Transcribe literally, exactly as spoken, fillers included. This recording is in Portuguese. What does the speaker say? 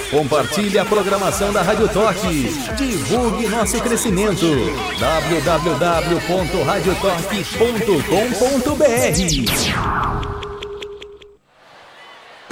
Compartilhe a programação da Rádio Toque. Divulgue nosso crescimento. w w w ponto rádio toque ponto com ponto b r